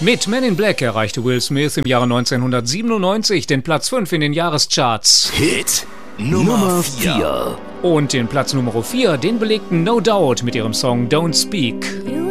Mit Men in Black erreichte Will Smith im Jahre 1997 den Platz 5 in den Jahrescharts. Hit Nummer 4. Und den Platz Nummer 4, den belegten No Doubt mit ihrem Song Don't Speak.